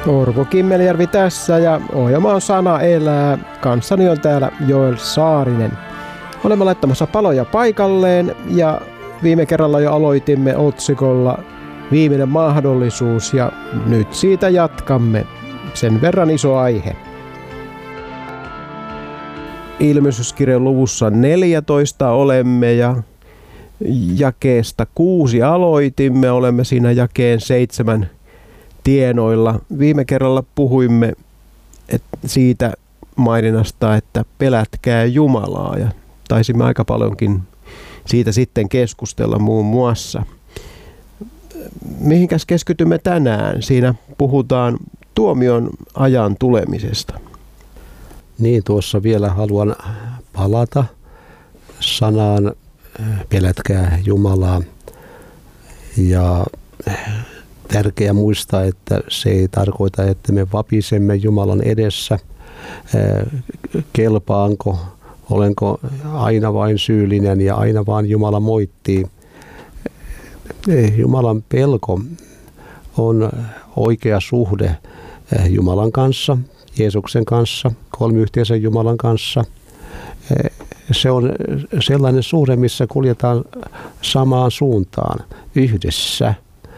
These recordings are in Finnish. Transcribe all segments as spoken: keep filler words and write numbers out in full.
Orvo Kimmeljärvi tässä ja ohjelma on Sana elää. Kanssani on täällä Joel Saarinen. Olemme laittamassa paloja paikalleen ja viime kerralla jo aloitimme otsikolla Viimeinen mahdollisuus ja nyt siitä jatkamme. Sen verran iso aihe. Ilmestyskirjan luvussa neljätoista olemme ja jakeesta kuusi aloitimme. Olemme siinä jakeen seitsemän tienoilla. Viime kerralla puhuimme et siitä maininnasta, että pelätkää Jumalaa ja taisimme aika paljonkin siitä sitten keskustella muun muassa. Mihinkäs keskitymme tänään? Siinä puhutaan tuomion ajan tulemisesta. Niin, tuossa vielä haluan palata sanaan pelätkää Jumalaa. Ja tärkeää muistaa, että se ei tarkoita, että me vapisemme Jumalan edessä. Kelpaanko, olenko aina vain syyllinen ja aina vaan Jumala moittii. Jumalan pelko on oikea suhde Jumalan kanssa, Jeesuksen kanssa, kolmiyhteisen Jumalan kanssa. Se on sellainen suhde, missä kuljetaan samaan suuntaan yhdessä.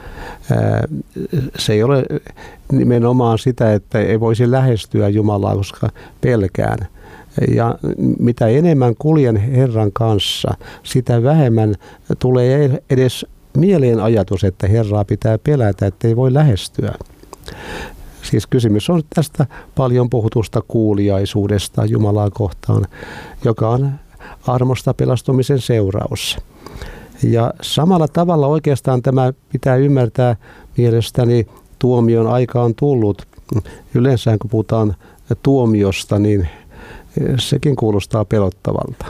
Se ei ole nimenomaan sitä, että ei voisi lähestyä Jumalaa, koska pelkään. Ja mitä enemmän kuljen Herran kanssa, sitä vähemmän tulee edes mieleen ajatus, että Herraa pitää pelätä, että ei voi lähestyä. Siis kysymys on tästä paljon puhutusta kuuliaisuudesta Jumalaa kohtaan, joka on armosta pelastumisen seuraus. Ja samalla tavalla oikeastaan tämä pitää ymmärtää mielestäni tuomion aika on tullut. Yleensä kun puhutaan tuomiosta, niin sekin kuulostaa pelottavalta.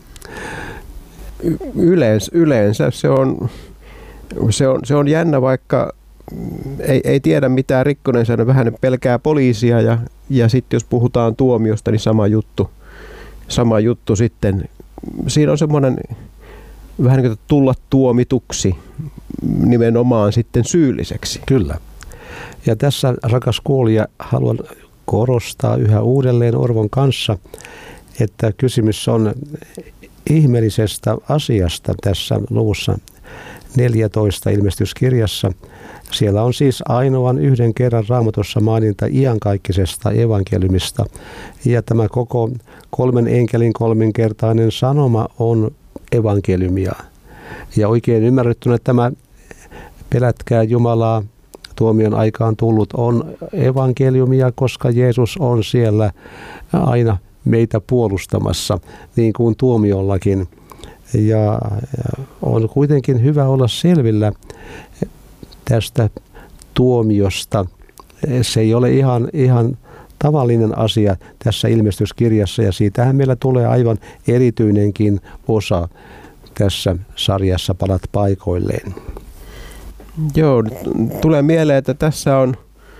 Yleensä, yleensä se on, se on, se on jännä, vaikka ei, ei tiedä mitään rikkoneen säännön, vähän pelkää poliisia ja, ja sitten jos puhutaan tuomiosta, niin sama juttu, sama juttu sitten. Siinä on semmoinen vähän niin kuin tulla tuomituksi nimenomaan sitten syylliseksi. Kyllä. Ja tässä, rakas kuulija, haluan korostaa yhä uudelleen Orvon kanssa, että kysymys on ihmeellisestä asiasta tässä luvussa neljätoista ilmestyskirjassa. Siellä on siis ainoan yhden kerran Raamatussa maininta iankaikkisesta evankeliumista. Ja tämä koko kolmen enkelin kolminkertainen sanoma on evankeliumia. Ja oikein ymmärrettynä tämä pelätkää Jumalaa, tuomion aikaan tullut on evankeliumia, koska Jeesus on siellä aina meitä puolustamassa, niin kuin tuomiollakin. Ja on kuitenkin hyvä olla selvillä tästä tuomiosta. Se ei ole ihan, ihan tavallinen asia tässä ilmestyskirjassa, ja siitähän meillä tulee aivan erityinenkin osa tässä sarjassa Palat paikoilleen. Joo, tulee mieleen, että tässä on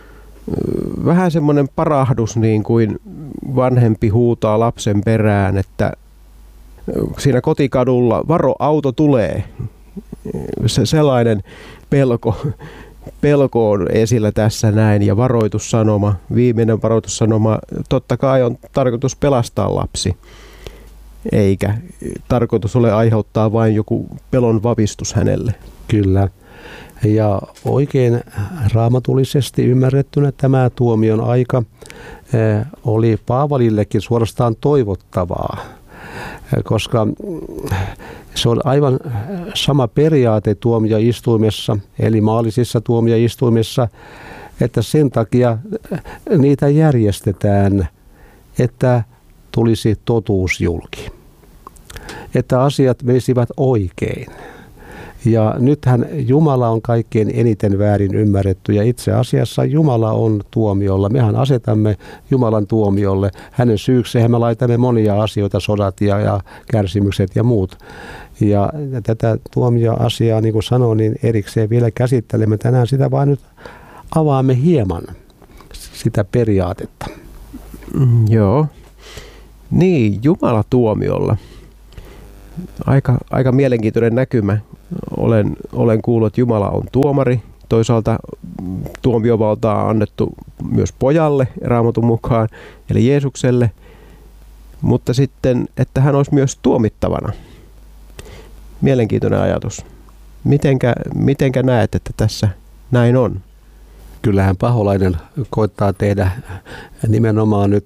vähän semmoinen parahdus, niin kuin vanhempi huutaa lapsen perään, että siinä kotikadulla varo, auto tulee. Se sellainen pelko, pelko on esillä tässä näin ja varoitussanoma, viimeinen varoitussanoma, totta kai on tarkoitus pelastaa lapsi, eikä tarkoitus ole aiheuttaa vain joku pelon vavistus hänelle. Kyllä. Ja oikein raamatullisesti ymmärrettynä tämä tuomion aika oli Paavalillekin suorastaan toivottavaa, koska se on aivan sama periaate tuomioistuimessa, eli maallisissa tuomioistuimissa, että sen takia niitä järjestetään, että tulisi totuus julki, että asiat menisivät oikein. Ja nythän Jumala on kaikkein eniten väärin ymmärretty ja itse asiassa Jumala on tuomiolla. Mehän asetamme Jumalan tuomiolle. Hänen syykseen me laitamme monia asioita, sodat ja, ja kärsimykset ja muut. Ja, ja tätä tuomioasiaa, niin kuin sanoin, niin erikseen vielä käsittelemme. Tänään sitä vaan nyt avaamme hieman sitä periaatetta. Mm, joo. Niin, Jumala tuomiolla. Aika, aika mielenkiintoinen näkymä. Olen, olen kuullut, että Jumala on tuomari, toisaalta tuomiovaltaa on annettu myös pojalle Raamatun mukaan, eli Jeesukselle, mutta sitten, että hän olisi myös tuomittavana. Mielenkiintoinen ajatus. Mitenkä, mitenkä näet, että tässä näin on? Kyllähän paholainen koittaa tehdä nimenomaan nyt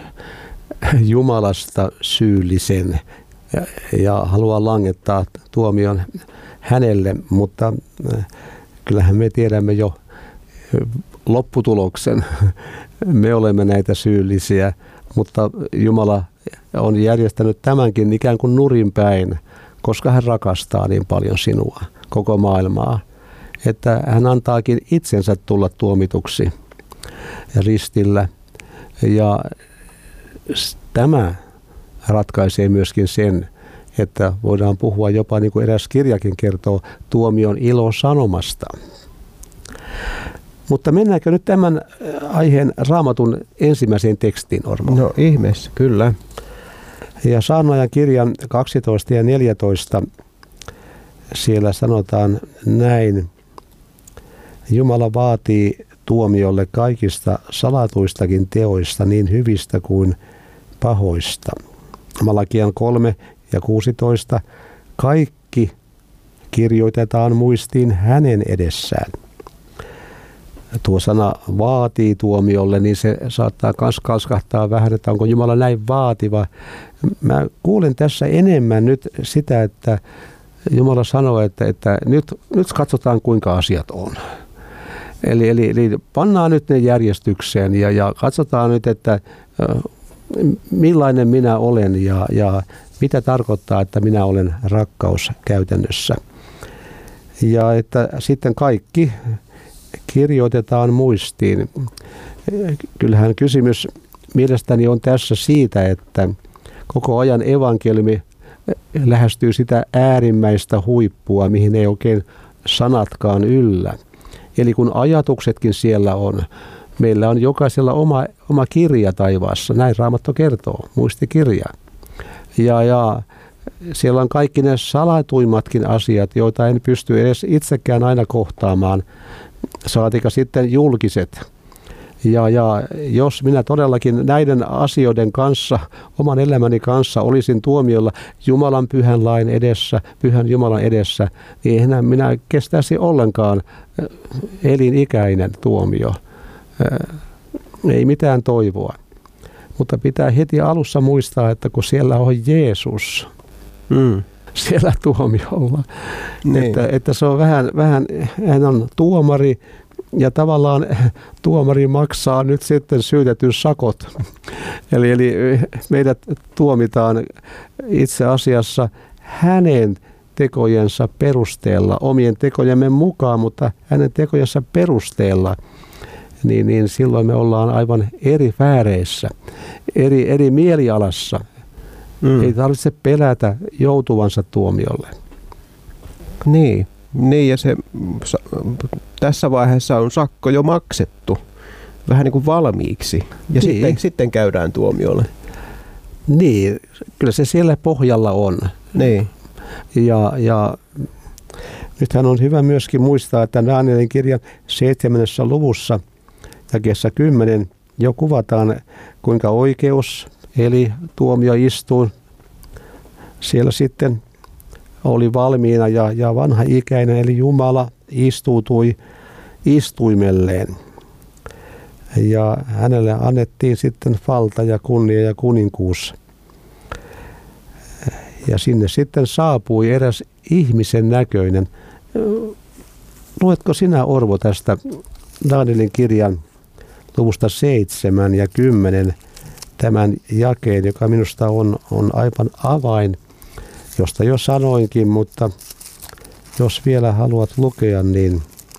Jumalasta syyllisen ja, ja haluaa langettaa tuomion hänelle, mutta kyllähän me tiedämme jo lopputuloksen. Me olemme näitä syyllisiä, mutta Jumala on järjestänyt tämänkin ikään kuin nurinpäin, koska hän rakastaa niin paljon sinua, koko maailmaa, että hän antaakin itsensä tulla tuomituksi ristillä. Ja tämä ratkaisee myöskin sen, että voidaan puhua jopa, niin kuin eräs kirjakin kertoo, tuomion ilosanomasta. Mutta mennäänkö nyt tämän aiheen Raamatun ensimmäiseen tekstiin, Ormo? No ihmeessä, kyllä. Ja Saarnaajan kirjan kaksitoista ja neljätoista, siellä sanotaan näin. Jumala vaatii tuomiolle kaikista salatuistakin teoista, niin hyvistä kuin pahoista. Malakian kolme ja kuusitoista. Kaikki kirjoitetaan muistiin hänen edessään. Tuo sana vaatii tuomiolle, niin se saattaa myös kalskahtaa vähän, että onko Jumala näin vaativa. Mä kuulen tässä enemmän nyt sitä, että Jumala sanoo, että, että nyt, nyt katsotaan kuinka asiat on. Eli, eli, eli pannaan nyt ne järjestykseen ja, ja katsotaan nyt, että äh, millainen minä olen ja, ja mitä tarkoittaa, että minä olen rakkaus käytännössä. Ja että sitten kaikki kirjoitetaan muistiin. Kyllähän kysymys mielestäni on tässä siitä, että koko ajan evankeliumi lähestyy sitä äärimmäistä huippua, mihin ei oikein sanatkaan yllä. Eli kun ajatuksetkin siellä on, meillä on jokaisella oma, oma kirja taivaassa, näin Raamattu kertoo, muistikirja. Ja, ja siellä on kaikki ne salatuimmatkin asiat, joita en pysty edes itsekään aina kohtaamaan, saatika sitten julkiset. Ja, ja jos minä todellakin näiden asioiden kanssa, oman elämäni kanssa olisin tuomiolla Jumalan pyhän lain edessä, pyhän Jumalan edessä, niin enää minä kestäisi ollenkaan elinikäinen tuomio. Ei mitään toivoa. Mutta pitää heti alussa muistaa, että kun siellä on Jeesus mm. siellä tuomiolla, niin. että, että se on vähän, vähän, hän on tuomari, ja tavallaan tuomari maksaa nyt sitten syytetyn sakot. Eli, eli meidät tuomitaan itse asiassa hänen tekojensa perusteella, omien tekojemme mukaan, mutta hänen tekojensa perusteella. Niin, niin silloin me ollaan aivan eri vääreissä, eri, eri mielialassa. Mm. Ei tarvitse pelätä joutuvansa tuomiolle. Niin. Niin, ja se, tässä vaiheessa on sakko jo maksettu, vähän niin kuin valmiiksi, ja niin. sitten, sitten käydään tuomiolle. Niin, kyllä se siellä pohjalla on. Niin. Ja, ja nythän on hyvä myöskin muistaa, että Danielin kirjan seitsemännessä luvussa, jakeessa kymmenen, jo kuvataan, kuinka oikeus, eli tuomioistuin, siellä sitten oli valmiina ja, ja vanha ikäinen, eli Jumala istuutui istuimelleen. Ja hänelle annettiin sitten valta ja kunnia ja kuninkuus. Ja sinne sitten saapui eräs ihmisen näköinen. Luetko sinä, Orvo, tästä Danielin kirjan luvusta seitsemän ja kymmenen tämän jakeen, joka minusta on, on aivan avain, josta jo sanoinkin, mutta jos vielä haluat lukea, niin,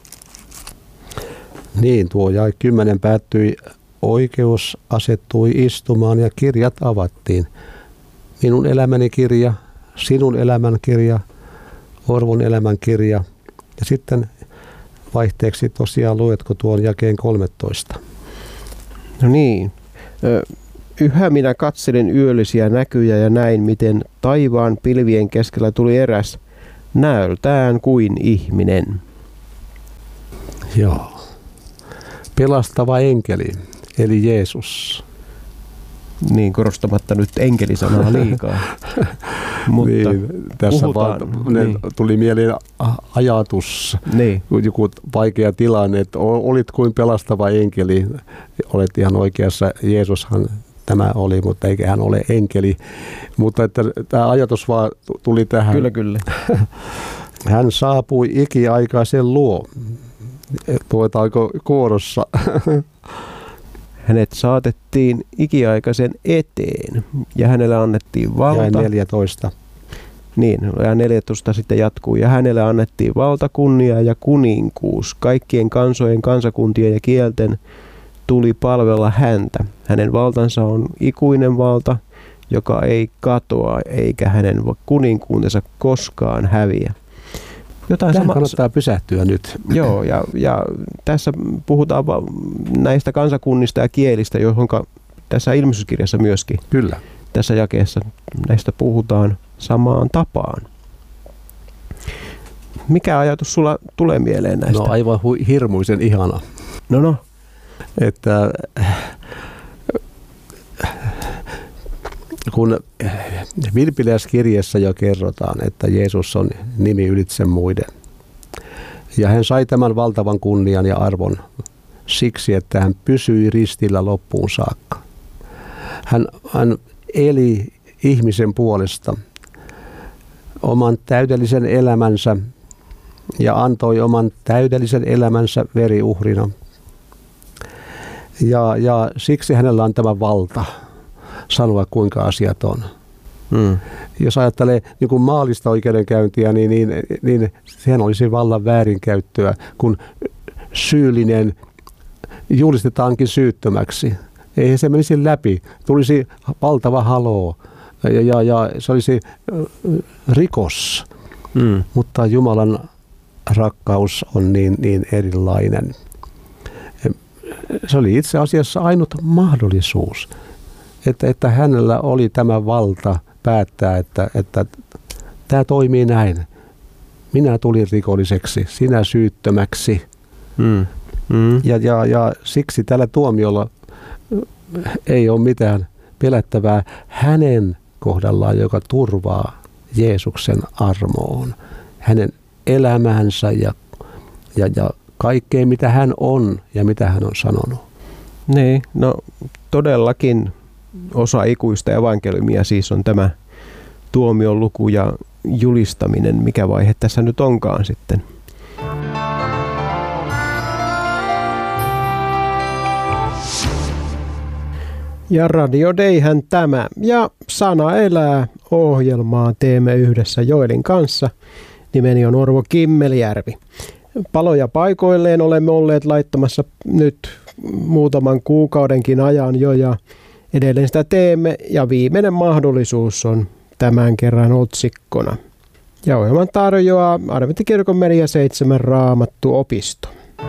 niin tuo jae kymmenen päättyi, oikeus asettui istumaan ja kirjat avattiin. Minun elämäni kirja, sinun elämän kirja, Orvon elämän kirja. Ja sitten vaihteeksi tosiaan luetko tuon jakeen kolmetoista. No niin. Yhä minä katselin yöllisiä näkyjä ja näin, miten taivaan pilvien keskellä tuli eräs näöltään kuin ihminen. Joo. Pelastava enkeli, eli Jeesus. Niin, korostamatta nyt enkelisanaa liikaa. Mutta niin, tässä puhutaan, vaan niin. tuli mieleen ajatus, niin. joku vaikea tilanne, että olit kuin pelastava enkeli. Olet ihan oikeassa, Jeesushan tämä oli, mutta eikä hän ole enkeli. Mutta että tämä ajatus vaan tuli tähän. Kyllä, kyllä. Hän saapui ikiaikaisen luo. Tuetaanko kuorossa? Hänet saatettiin ikiaikaisen eteen ja hänelle annettiin valta. Ja neljätoista. Niin, ja neljätoista sitten jatkuu. Ja hänelle annettiin valta, kunnia ja kuninkuus. Kaikkien kansojen, kansakuntien ja kielten tuli palvella häntä. Hänen valtansa on ikuinen valta, joka ei katoa, eikä hänen kuninkuutensa koskaan häviä. Jotain Tähän sama... kannattaa pysähtyä nyt. Joo, ja, ja tässä puhutaan näistä kansakunnista ja kielistä, johon tässä ilmestyskirjassa myöskin. Kyllä. Tässä jakeessa näistä puhutaan samaan tapaan. Mikä ajatus sulla tulee mieleen näistä? No aivan hu- hirmuisen ihana. No no. Että kun Vilppiläiskirjassa jo kerrotaan, että Jeesus on nimi ylitse muiden. Ja hän sai tämän valtavan kunnian ja arvon siksi, että hän pysyi ristillä loppuun saakka. Hän, hän eli ihmisen puolesta oman täydellisen elämänsä ja antoi oman täydellisen elämänsä veriuhrina. Ja, ja siksi hänellä on tämä valta sanoa, kuinka asiat on. Hmm. Jos ajattelee niin kuin maallista oikeudenkäyntiä, niin, niin, niin sehän olisi vallan väärinkäyttöä, kun syyllinen julistetaankin syyttömäksi. Ei se menisi läpi. Tulisi valtava haloo ja, ja, ja se olisi rikos. Hmm. Mutta Jumalan rakkaus on niin, niin erilainen. Se oli itse asiassa ainut mahdollisuus, että, että hänellä oli tämä valta päättää, että, että tämä toimii näin. Minä tulin rikolliseksi, sinä syyttömäksi. Mm. Mm. Ja, ja, ja siksi tällä tuomiolla ei ole mitään pelättävää hänen kohdallaan, joka turvaa Jeesuksen armoon, hänen elämäänsä ja, ja, ja kaikkeen, mitä hän on ja mitä hän on sanonut. Niin, no todellakin osa ikuista evankeliumia siis on tämä tuomion luku ja julistaminen, mikä vaihe tässä nyt onkaan sitten. Ja Radio Dayhän tämä ja Sana elää -ohjelmaa teemme yhdessä Joelin kanssa. Nimeni on Orvo Kimmeljärvi. Paloja paikoilleen olemme olleet laittamassa nyt muutaman kuukaudenkin ajan jo ja edelleen sitä teemme ja viimeinen mahdollisuus on tämän kerran otsikkona. Ja ohjelman tarjoaa Adventtikirkon Media seitsemän Raamattu-opisto.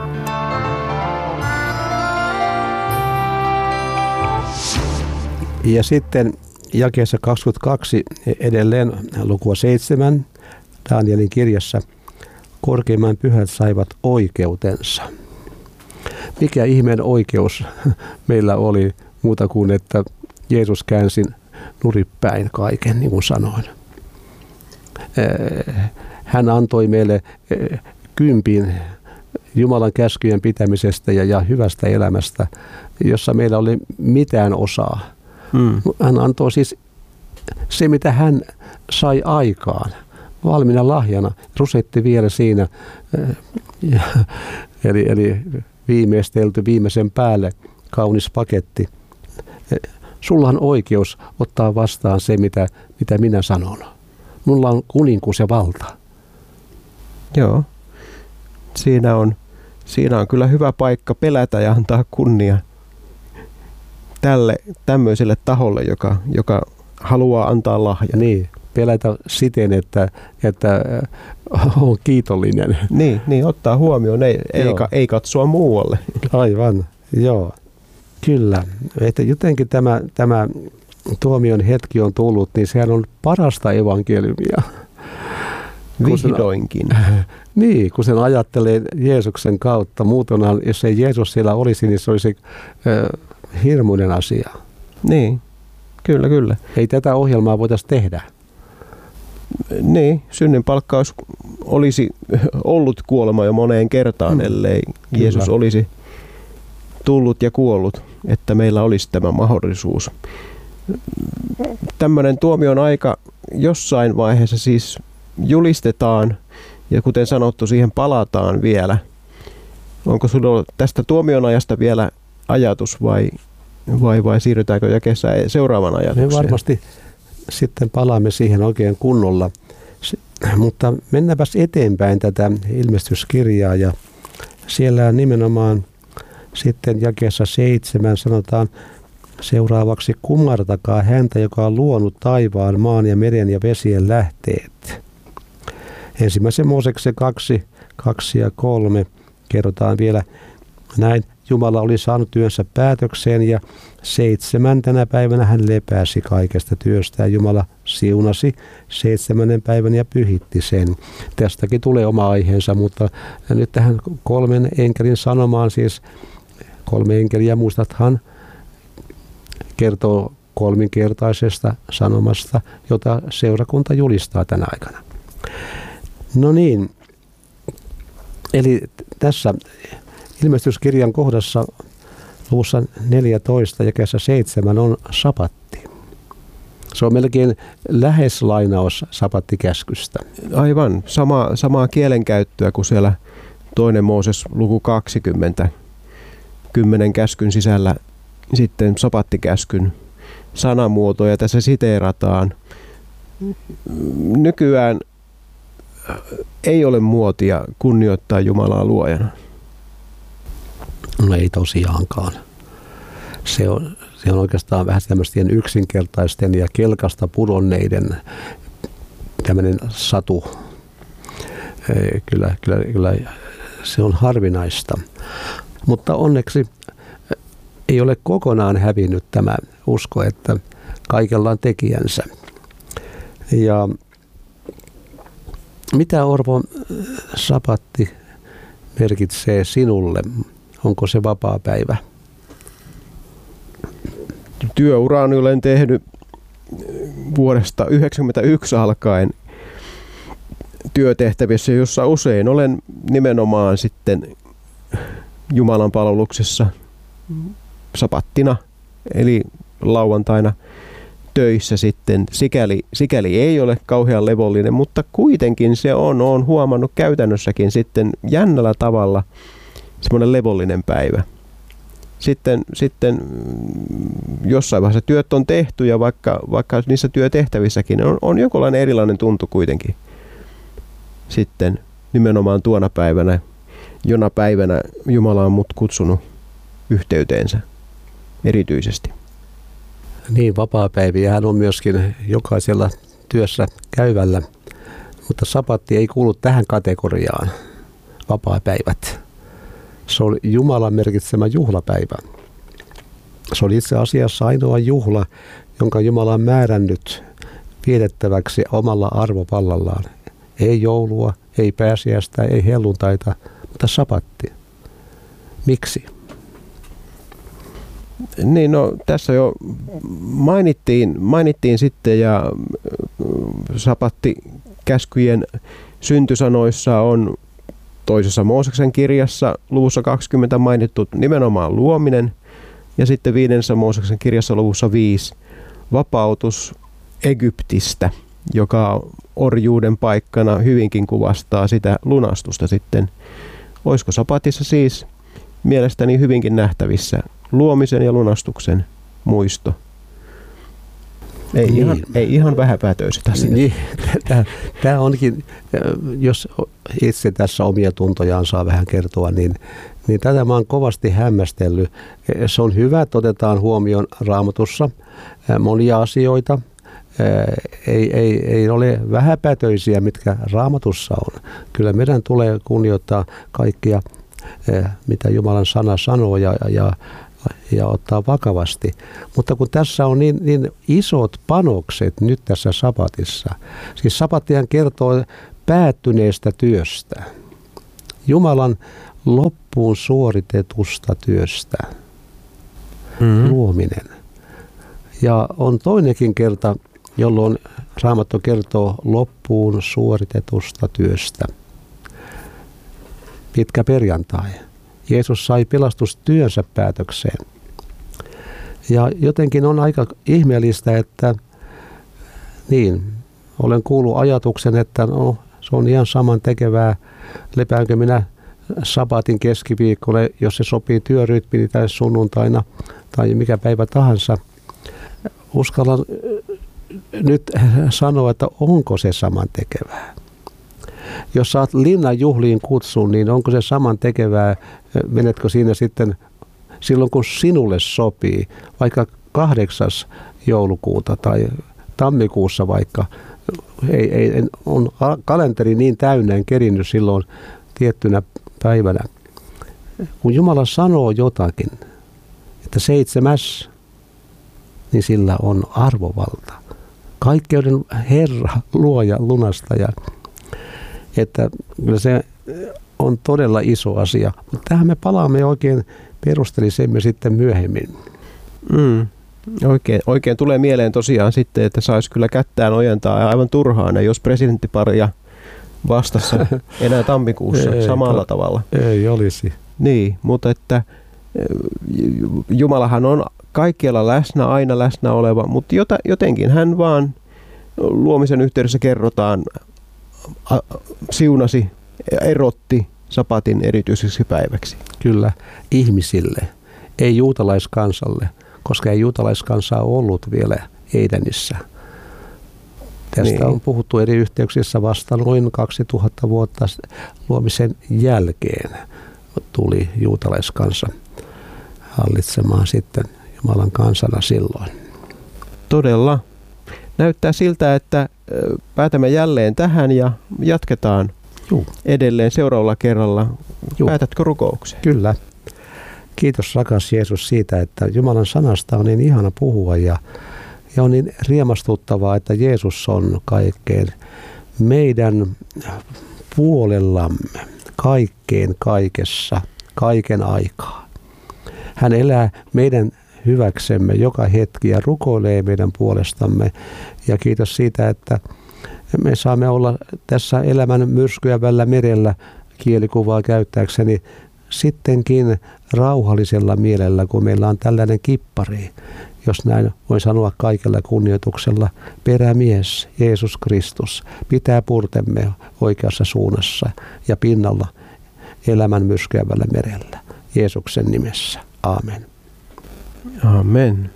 Ja sitten jakeessa kaksikymmentäkaksi edelleen lukua seitsemän Danielin kirjassa. Korkeimman pyhät saivat oikeutensa. Mikä ihmeen oikeus meillä oli muuta kuin, että Jeesus käänsi nuripäin kaiken, niin kuin sanoin. Hän antoi meille kympin Jumalan käskyjen pitämisestä ja, ja hyvästä elämästä, jossa meillä oli mitään osaa. Hmm. Hän antoi siis se, mitä hän sai aikaan. Valmiina lahjana, rusetti vielä siinä, ja, eli, eli viimeistelty viimeisen päälle, kaunis paketti. Sulla on oikeus ottaa vastaan se, mitä, mitä minä sanon. Mulla on kuninkuus ja valta. Joo, siinä on, siinä on kyllä hyvä paikka pelätä ja antaa kunnia tälle tämmöiselle taholle, joka, joka haluaa antaa lahjan. Niin. Pelätä siten, että, että on kiitollinen. Niin, niin ottaa huomioon, ei, ei, ei katsoa muualle. Aivan, joo. Kyllä. Että jotenkin tämä, tämä tuomion hetki on tullut, niin sehän on parasta evankeliumia. Vihdoinkin. Sen, niin, kun sen ajattelee Jeesuksen kautta. Muutenhan, jos ei Jeesus siellä olisi, niin se olisi äh, hirmuinen asia. Niin, kyllä, kyllä. Ei tätä ohjelmaa voitaisiin tehdä. Niin, synnin palkkaus olisi ollut kuolema jo moneen kertaan, mm. ellei kyllä. Jeesus olisi tullut ja kuollut, että meillä olisi tämä mahdollisuus. Tämmöinen tuomion aika jossain vaiheessa siis julistetaan ja kuten sanottu, siihen palataan vielä. Onko sinulla tästä tuomion ajasta vielä ajatus vai, vai, vai siirrytäänkö jakeessa seuraavan ajatukseen? Me varmasti sitten palaamme siihen oikein kunnolla, mutta mennäänpäs eteenpäin tätä ilmestyskirjaa ja siellä nimenomaan sitten jakeessa seitsemän sanotaan seuraavaksi: kumartakaa häntä, joka on luonut taivaan, maan ja meren ja vesien lähteet. Ensimmäisen Mooseksen kaksi, kaksi ja kolme kerrotaan vielä näin: Jumala oli saanut työnsä päätökseen ja seitsemäntenä päivänä hän lepäsi kaikesta työstään. Jumala siunasi seitsemännen päivän ja pyhitti sen. Tästäkin tulee oma aiheensa, mutta nyt tähän kolmen enkelin sanomaan, siis kolme enkeliä, muistathan, kertoo kolminkertaisesta sanomasta, jota seurakunta julistaa tänä aikana. No niin, eli tässä ilmestyskirjan kohdassa luvussa neljätoista jakeessa seitsemän on sapatti. Se on melkein lähes lainaus sapattikäskystä. Aivan, sama, samaa kielenkäyttöä kuin siellä toinen Mooses luku kaksikymmentä, kymmenen käskyn sisällä sitten sapattikäskyn sanamuotoja tässä siteerataan. Nykyään ei ole muotia kunnioittaa Jumalaa luojana. No ei tosiaankaan. Se on, se on oikeastaan vähän tämmöisten yksinkertaisten ja kelkasta pudonneiden tämmöinen satu. Kyllä, kyllä, kyllä se on harvinaista. Mutta onneksi ei ole kokonaan hävinnyt tämä usko, että kaikella on tekijänsä. Ja mitä, Orvo, sapatti merkitsee sinulle? Onko se vapaa päivä? Työuraani olen tehnyt vuodesta yhdeksänkymmentäyksi alkaen työtehtävissä, jossa usein olen nimenomaan sitten Jumalan palveluksessa sapattina, eli lauantaina töissä sitten. Sikäli, sikäli ei ole kauhean levollinen, mutta kuitenkin se on, on huomannut käytännössäkin sitten jännällä tavalla semmoinen levollinen päivä. Sitten, sitten jossain vaiheessa työt on tehty ja vaikka, vaikka niissä työtehtävissäkin on, on jonkinlainen erilainen tuntu kuitenkin. Sitten nimenomaan tuona päivänä, jona päivänä Jumala on mut kutsunut yhteyteensä erityisesti. Niin, vapaapäiviähän on myöskin jokaisella työssä käyvällä, mutta sapatti ei kuulu tähän kategoriaan, vapaapäivät. Se on Jumalan merkitsemä juhlapäivä. Se on itse asiassa ainoa juhla, jonka Jumala on määrännyt vietettäväksi omalla arvovallallaan. Ei joulua, ei pääsiäistä, ei helluntaita, mutta sapatti. Miksi? Niin, no tässä jo mainittiin, mainittiin sitten ja sapattikäskyjen syntysanoissa on toisessa Mooseksen kirjassa luvussa kaksikymmentä mainittu nimenomaan luominen ja sitten viidennessä Mooseksen kirjassa luvussa viisi vapautus Egyptistä, joka orjuuden paikkana hyvinkin kuvastaa sitä lunastusta sitten. Olisiko sapatissa siis mielestäni hyvinkin nähtävissä luomisen ja lunastuksen muisto? Ei, niin. ihan, ei ihan vähäpätöiset asiat. Niin. Tämä onkin, jos itse tässä omia tuntojaan saa vähän kertoa, niin, niin tätä mä oon kovasti hämmästellyt. Se on hyvä, että otetaan huomioon Raamatussa monia asioita. Ei, ei, ei ole vähäpätöisiä, mitkä Raamatussa on. Kyllä meidän tulee kunnioittaa kaikkia, mitä Jumalan sana sanoo ja, ja, ja ottaa vakavasti. Mutta kun tässä on niin, niin isot panokset nyt tässä sapatissa. Siis sapattihan kertoo päättyneestä työstä, Jumalan loppuun suoritetusta työstä, mm-hmm. luominen. Ja on toinenkin kerta, jolloin Raamattu kertoo loppuun suoritetusta työstä. Pitkä perjantai. Jeesus sai pelastustyönsä päätökseen. Ja jotenkin on aika ihmeellistä, että niin, olen kuullut ajatuksen, että no, se on ihan saman tekevää, lepäänkö minä sabatin keskiviikolle, jos se sopii työrytmiin tai sunnuntaina tai mikä päivä tahansa. Uskallan nyt sanoa, että onko se saman tekevää. Jos saat linnan juhliin kutsun, niin onko se saman tekevää, menetkö siinä sitten silloin kun sinulle sopii, vaikka kahdeksas joulukuuta tai tammikuussa vaikka, ei, ei, on kalenteri niin täynnä, en kerinnyt silloin tiettynä päivänä. Kun Jumala sanoo jotakin, että seitsemäs, niin sillä on arvovalta. Kaikkeuden Herra, luoja, lunastaja. Että kyllä se on todella iso asia. Mutta tähän me palaamme oikein perustelisemme sitten myöhemmin. Mm. Oikein, oikein tulee mieleen tosiaan sitten, että saisi kyllä kättään ojentaa aivan turhaan, jos presidenttiparia vastassa enää tammikuussa ei, samalla ta- tavalla. Ei olisi. Niin, mutta että Jumalahan on kaikkialla läsnä, aina läsnä oleva, mutta jotenkin hän vaan luomisen yhteydessä kerrotaan, siunasi, erotti sabatin erityiseksi päiväksi. Kyllä, ihmisille, ei juutalaiskansalle, koska ei juutalaiskansaa ollut vielä Edenissä. Tästä niin. on puhuttu eri yhteyksissä vasta noin kaksituhatta vuotta luomisen jälkeen tuli juutalaiskansa hallitsemaan sitten Jumalan kansana silloin. Todella. Näyttää siltä, että päätämme jälleen tähän ja jatketaan Juu. edelleen seuraavalla kerralla. Juu. Päätätkö rukoukseen? Kyllä. Kiitos rakas Jeesus siitä, että Jumalan sanasta on niin ihana puhua ja, ja on niin riemastuttavaa, että Jeesus on kaikkeen meidän puolellamme, kaikkeen kaikessa, kaiken aikaa. Hän elää meidän hyväksemme joka hetki ja rukoilee meidän puolestamme. Ja kiitos siitä, että me saamme olla tässä elämän myrskyävällä merellä kielikuvaa käyttääkseni sittenkin rauhallisella mielellä, kun meillä on tällainen kippari, jos näin voin sanoa kaikella kunnioituksella, perämies Jeesus Kristus pitää purtemme oikeassa suunnassa ja pinnalla elämän myrskyävällä merellä. Jeesuksen nimessä. Aamen. Amen.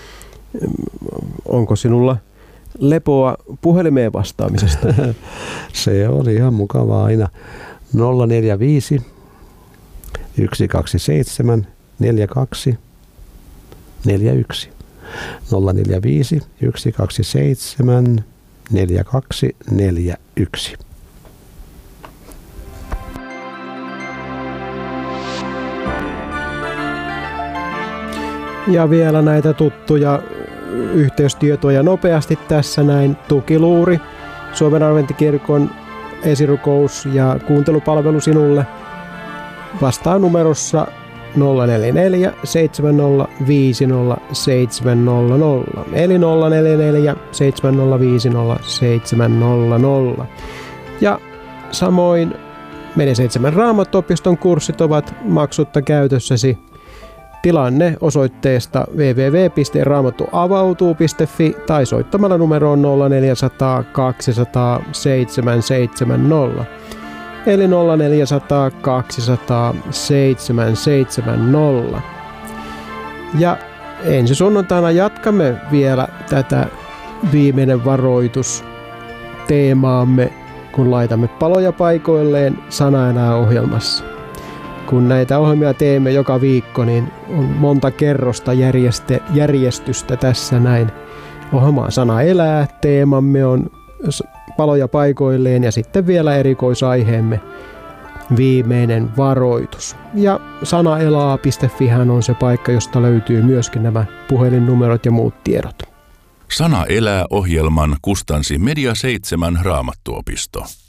Onko sinulla lepoa puhelimeen vastaamisesta? Se oli ihan mukavaa aina. nolla neljä viisi yksi kaksi seitsemän neljä kaksi neljä yksi. nolla neljä viisi yksi kaksi seitsemän neljä kaksi neljä yksi. Ja vielä näitä tuttuja yhteystietoja nopeasti tässä näin. Tukiluuri, Suomen Adventtikirkon esirukous ja kuuntelupalvelu sinulle vastaa numerossa nolla neljä neljä seitsemän nolla viisi nolla seitsemän nolla nolla eli nolla neljä neljä seitsemän nolla viisi nolla seitsemän nolla nolla. Ja samoin Media seitsemän Raamattuopiston kurssit ovat maksutta käytössäsi. Tilanne osoitteesta double-u double-u double-u piste raamattuavautuu piste fi tai soittamalla numeroon nolla neljä nolla nolla kaksi nolla nolla seitsemän seitsemän nolla eli nolla neljä nolla nolla kaksi nolla nolla seitsemän seitsemän nolla. Ja ensi sunnuntaina jatkamme vielä tätä viimeinen varoitus teemaamme, kun laitamme paloja paikoilleen Sana elää -ohjelmassa. Kun näitä ohjelmia teemme joka viikko, niin on monta kerrosta järjeste, järjestystä tässä näin. Ohjelma Sana elää, teemamme on paloja paikoilleen ja sitten vielä erikoisaiheemme viimeinen varoitus. Ja sanaelaa piste fi on se paikka, josta löytyy myöskin nämä puhelinnumerot ja muut tiedot. Sana elää -ohjelman kustansi Media seitsemän Raamattuopisto.